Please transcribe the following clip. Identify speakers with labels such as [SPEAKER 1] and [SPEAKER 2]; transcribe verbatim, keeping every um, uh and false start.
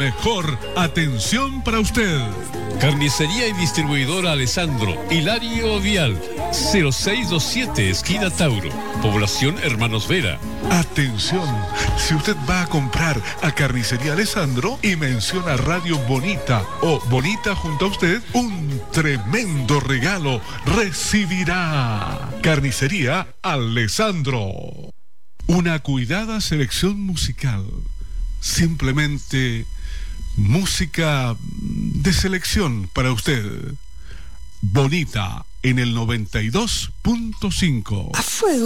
[SPEAKER 1] mejor atención para usted.
[SPEAKER 2] Carnicería y distribuidora Alessandro, Hilario Vial, cero seis dos siete, esquina Tauro, población Hermanos Vera.
[SPEAKER 1] Atención, si usted va a comprar a Carnicería Alessandro y menciona Radio Bonita o Bonita junto a usted, un tremendo regalo recibirá. Carnicería Alessandro. Una cuidada selección musical. Simplemente música de selección para usted. Bonita en el noventa y dos punto cinco.
[SPEAKER 3] A fuego.